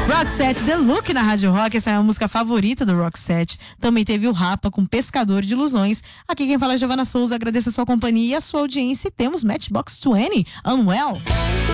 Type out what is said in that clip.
Roxette, The Look na Rádio Rock, essa é a música favorita do Roxette. Também teve o Rapa com Pescador de Ilusões. Aqui quem fala é Giovana Souza, agradeço a sua companhia e a sua audiência. E temos Matchbox 20, Unwell.